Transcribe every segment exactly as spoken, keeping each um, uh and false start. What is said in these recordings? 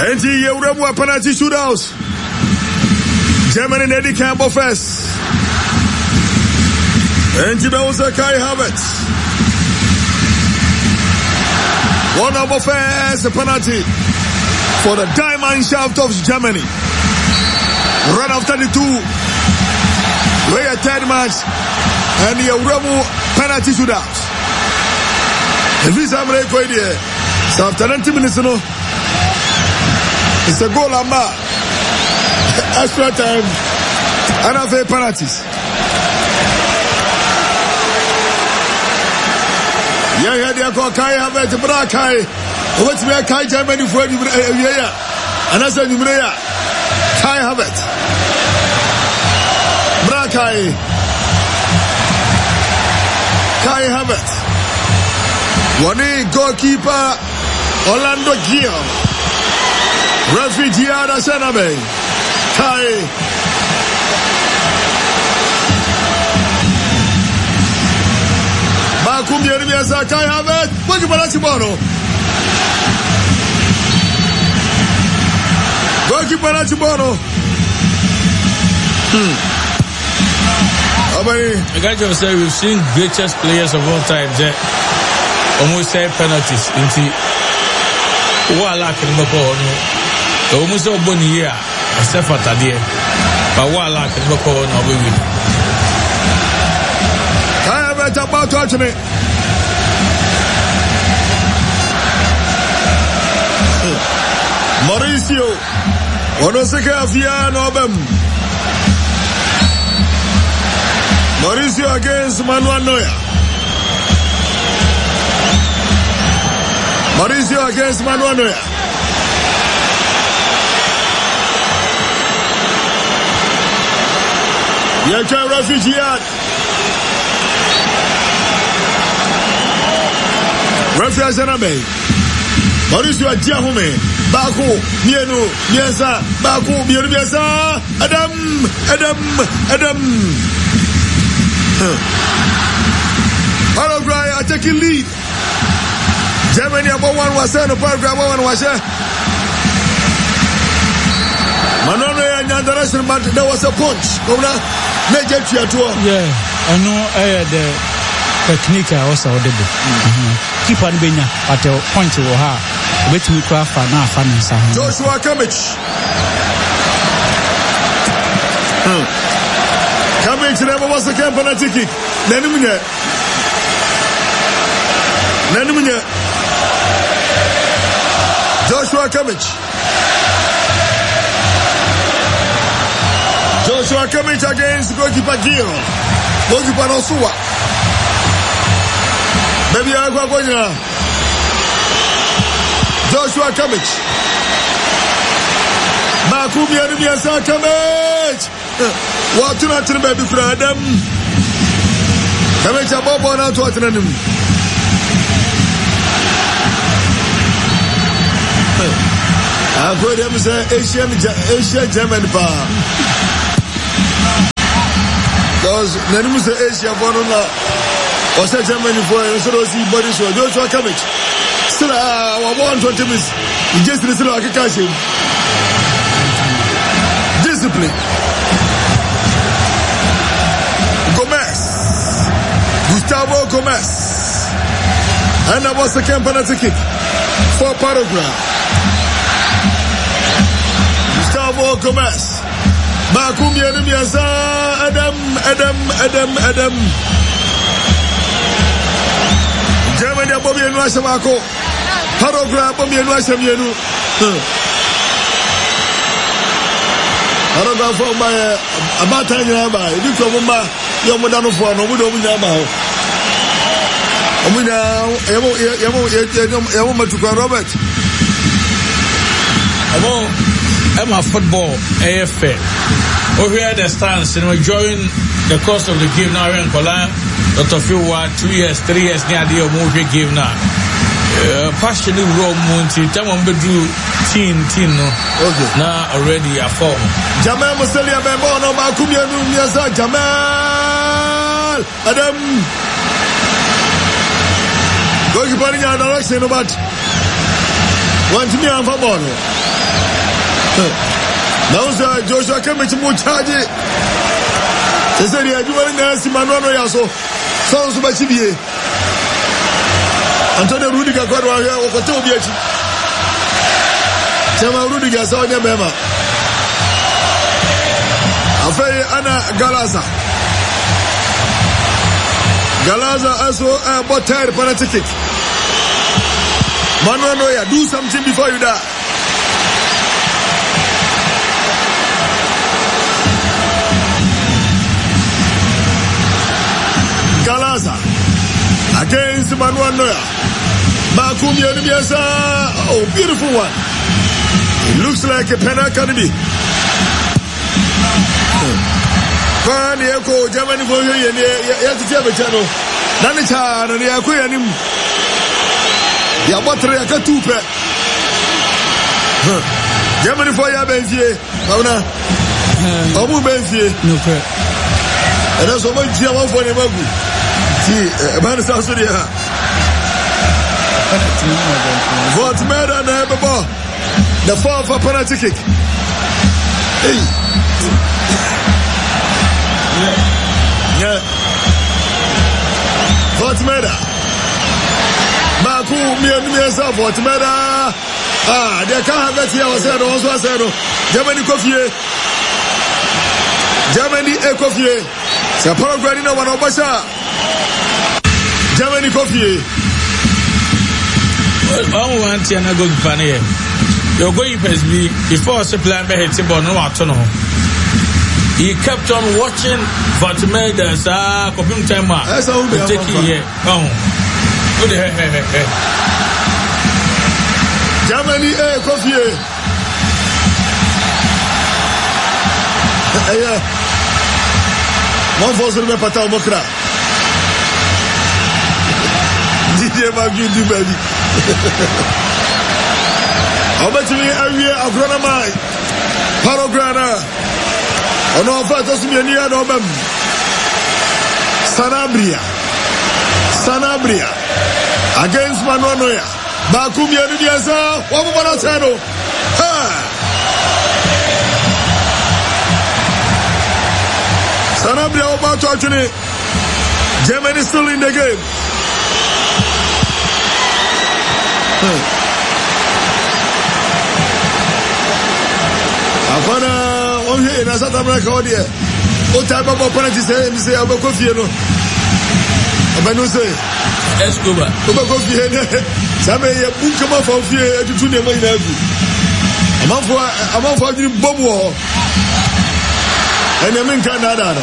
And he will penalty shootouts. Germany Neddy Campbell first. And he was a Kai Havertz. One number first penalty for the diamond shaft of Germany. Run after the two. Way a third match. And the Europe penalty shootouts. If he's a break right here. So after ninety minutes, you know, it's a goal and bar. Extra time. And I have penalties. Yeah, yeah, they are called Kai Havertz, Brakai. What's me a Kai Germany for you? Yeah, and I said, Kai Havertz. Brakai. Kai Havertz. One goalkeeper, Orlando Gil. Refugee Ada Senabe. Kai. Bakum Yeremiasa Kai Havertz. What you want to borrow? Goalkeeper Achiboro. Hmm. I got to say, we've seen greatest players of all time there. Almost say penalties. Into what I like in the ball. Almost all one year, except for Tadia. But what I like in the ball, no, we win. I have a about to watch me. Mauricio, Onoseka Fiano Bem. Mauricio against Manuel Neuer. Mauricio against Manuel Neuer. Yaka refugee. Refugee Zanabe. Mauricio Adiahome. Baku, Mienu, Miesa, Baku, Mienu, Miesa. Adam, Adam, Adam. Paraguay are taking lead. Germany about one was there, Paraguay one was there. Manone and Yandaration, but there was a punch. Major Chiatua. Yeah, I know the technique also audible. Keep on being at the point of her. Which we craft for now, Joshua Kimmich. Kimmich never was a camp penalty kick. Nenumine. Nenumine. Joshua Kimmich. Joshua Kimmich against goalkeeper Gil. Goalkeeper Osua. Maybe I go now. Joshua Kimmich. Makumi Arimiasa Kimmich. What to not to the baby for Adam? Kimmich above one out to attend him. I've heard him say Asian Asian German bar. Because Nanu is Asia for no. Or say Germany for a sort of body show. Joshua Kimmich. Still, uh, one twenty minutes. You just listen to Akakashi. Discipline. Gomez. Gustavo Gomez. And that was the camp penalty kick for Paraguay. Gustavo Gomez. Bakumi Ademiasa. Adam, Adam, Adam, Adam. Germany, Bobby and Wasamako. Paragraph, Bobby and Wasamianu. I don't go for my about time. You come on, you're more than a four. No, we don't win now. We now, you want to go, Robert. I'm a football A F A. Over here, the stands, and we're enjoying the course of the game now in Kolan. Lot of you were two years, three years near the movie game now. Passion in Rome, Monty, Tamon Bedru, teen, teen, no. Okay. Now already a form. Jamal Mustalia Bembono, Makumia Numiasa, Jamal, Adam. Go to Pania direction about one to me and Fabono. Now, sir, Joshua Kimmich will charge it. They said, "Yeah, you are going to see Manuel Yaso." Sounds about C B A. Antonio Rudiger got one here over Tobias. Chama Rudiger saw them Bema. Afei Ana Galaza. Galaza also a bought tired for a ticket. Manuel Neuer, do something before you die. Galaza against Manuel Neuer. Bakumi Enubiasa. Oh, beautiful one. It looks like a pen academy. Fani Eko, Germany for you, and you have to tell the channel. Nanica, and the Aquarium. Yabatri Akatupe. Germany for your Benzie. Pauna. Abu Benzie. No fair. And that's what I'm going for the Magu. See, a man is also there. What matter and have a ball? The fall for penalty kick. Hey. Yeah. What matter? Maku, me and me yourself, what matter? Ah, they can't have that here. I said, also I said, Germany coffee. Germany a coffee. C'est pas le Guarino Wano Basha. Germany coffee. I want to go to Pania. You're going to be before supplying the head table. No, I don't know. He kept on watching Vatimedas. Ah, Copim Tema. That's how we take it here. Oh, good. Germany a coffee. Yeah. One for the Pata Mokra. D J Maggie do baby. How much me area of Granamai? Parograna. On our fathers, me near Nobem. Sanabria. Sanabria. Against Manuel Neuer. Bakumi and Diaza. What about Atano? Ha! Sanabria about to actually. Germany is still in the game. Afana on here in South America audio. O type of opponent is saying, say, I'm a coffee. No, I'm no say. Escobar. I'm a coffee. Some a book come off of here to two name in every. I'm on for I'm on for the bomb war. And I'm in Canada.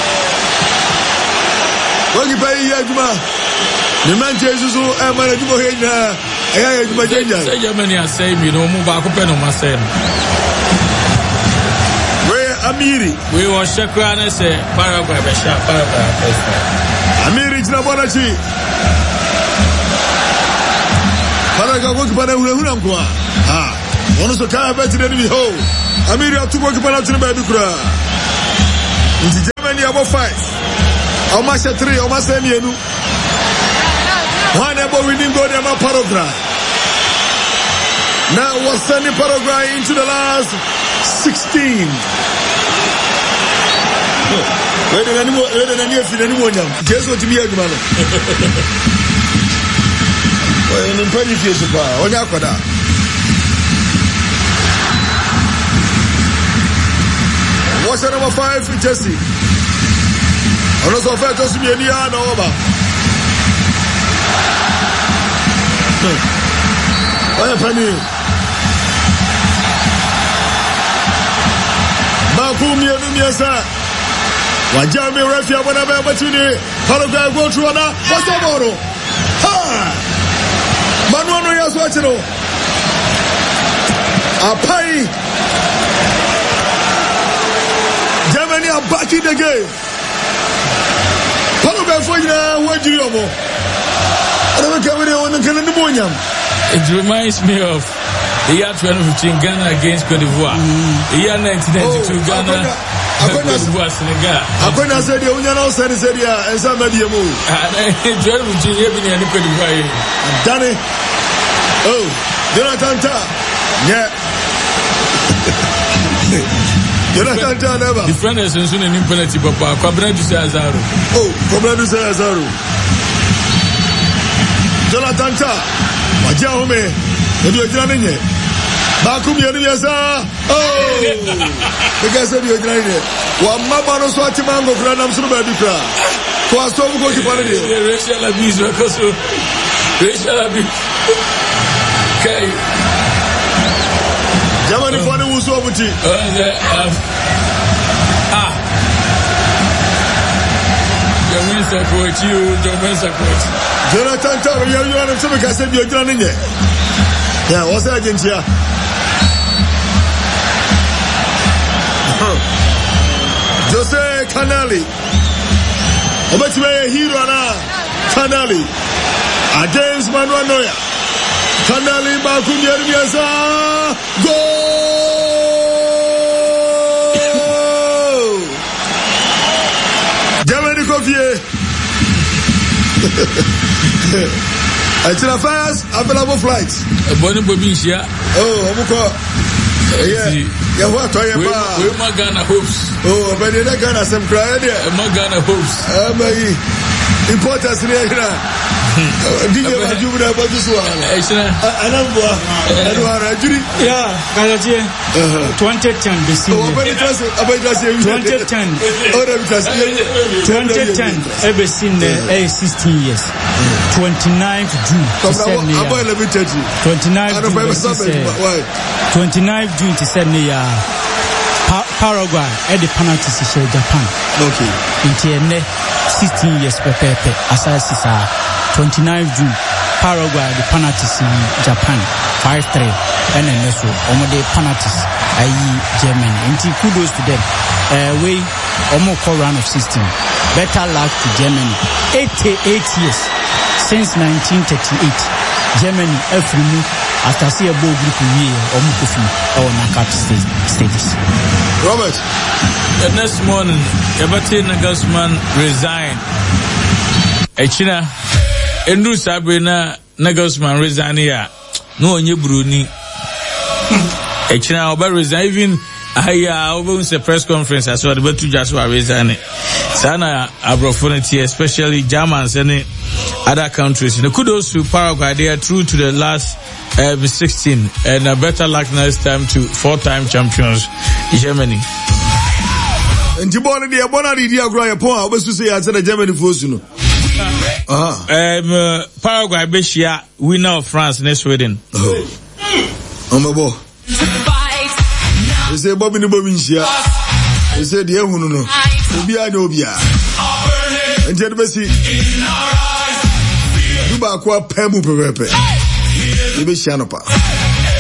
What you pay here, Juma? The man Jesus, I'm going to do here. I am say Germany are saying, you know, move back up on my side. Where Amiri? We were Shakran and say, Paraguay, Paraguay. Amiri, Nabonachi. Paraguay, what about a Huramqua? Ah, one of the car better than we hold. Amiri, I took work upon out to the Badukra. In Germany, about five. Almost a three, almost a million. One about we didn't go there, my Paraguay. Now we're sending Paraguay into the last sixteen. Where did anyone, where did anyone, anyone, just what to be a man? Well, in the pretty few super, on Yakwada. What's the number five in Jesse? On us offer to be a near and over. Oh, Penny. Bakumi Enubiasa. Wajami Refia, whatever opportunity. Paraguay go through on that. What's the motto? Ha! Manuel Neuer's watching. Apai. Germany are back in the game. Paraguay for you. What do you know? I don't care what they want to get in the morning. It reminds me of the year twenty fifteen Ghana against Cote d'Ivoire. Mm. The year nineteen ninety-two oh, Ghana Cote d'Ivoire Senegal. I'm going to say the Union of San Seria and some maybe a move. twenty fifteen Ebony and Cote d'Ivoire. Danny. Oh, Jonathan Ta. Yeah. Jonathan Tah never. Defenders and soon an penalty, Papa. Kwabena to say Azaro. Oh, Kwabena to say Azaro. Jonathan Tah. Waja home. Ebi ojina nye. Baku bi enu yesa. Oh. Because ebi ojina nye. Wa mama no so ati mango kura na msuru ba bi kura. Ko aso bu ko ki pare de. Rachel Abis because Rachel Abis. Okay. Germany for the Wusu Obuti. Ah. German support you, German support. Jonathan Tah, you are the same as you're running there. Yeah, what's that against here? Jose Canali. Obetime hero na Canali. Against Manuel Neuer. Canali Bakum Yerbiasa. Goal! Germany Coffee. It's the first available flights. A bonny Bobinsia. Oh, Omuko. Yeah, yeah, what are you about? We're Magana hopes. Oh, but you're not gonna some cry there. Magana hopes. Ah, my importance here. Did you ever do that about this one? I don't know. I don't know. Yeah, Galatia. twenty ten, the season. twenty ten. twenty ten, ever seen the sixteen years. twenty-ninth June. twenty-ninth June. twenty-ninth June to send the Paraguay at the penalty to Japan. Okay. In sixteen years per pepe. Asasa twenty-ninth June. Paraguay the penalties in Japan. five three. And then also omo the penalties ayi Germany. Inti kudos to them. Uh, we omo call round of sixteen. Better luck to Germany. eighty-eight years since nineteen thirty-eight. Germany every move after see a ball group year or Mukufi or knockout stages. Robert, the next morning, Yabate Nagelsmann resigned. Echina, Endu Sabrina Nagelsmann resigned here. No, nye Bruni. Echina, Oba resign. Even I over the press conference as well. The two just were resigning. Sana Abrofonity, especially Germans and other countries. The kudos to Paraguay. They are true to the last uh, sixteen, and a better luck next time to four-time champions Germany. And Jibona, the Abona, the Diagram, I was to say, I said Germany for you. Ah, um, Paraguay, Beshia, winner of France and Sweden. Oh, I'm a boy. They say Bobby Nubinsia. They said, yeah, no, no, Obia, Obia. And Jedbesi. Duba kwa pemu pepepe. Ibe Shanopa.